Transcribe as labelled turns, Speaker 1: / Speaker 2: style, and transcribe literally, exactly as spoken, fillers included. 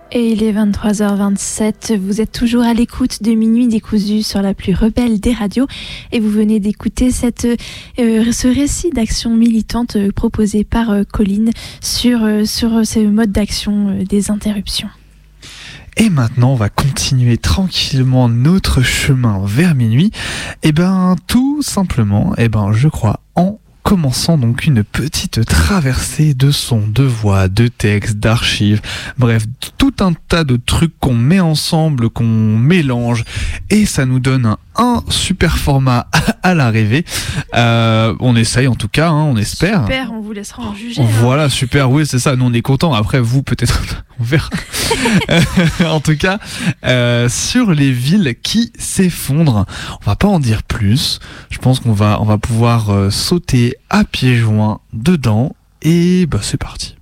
Speaker 1: Et il est vingt-trois heures vingt-sept, vous êtes toujours à l'écoute de Minuit décousu sur la plus rebelle des radios et vous venez d'écouter cette, euh, ce récit d'action militante euh, proposé par euh, Colline sur, euh, sur ce mode d'action euh, des interruptions.
Speaker 2: Et maintenant, on va continuer tranquillement notre chemin vers minuit. Et ben, tout simplement, et ben, je crois, en commençant donc une petite traversée de sons, de voix, de textes, d'archives, bref, tout un tas de trucs qu'on met ensemble, qu'on mélange, et ça nous donne un, un super format à l'arrivée. Euh, on essaye en tout cas, hein, on espère.
Speaker 1: Super, on vous laissera en juger.
Speaker 2: Voilà,
Speaker 1: hein.
Speaker 2: Super, oui, c'est ça, nous on est contents. Après, vous, peut-être, on verra. En tout cas, euh, sur les villes qui s'effondrent, on va pas en dire plus. Je pense qu'on va, on va pouvoir euh, sauter à pieds joints dedans, et bah c'est parti.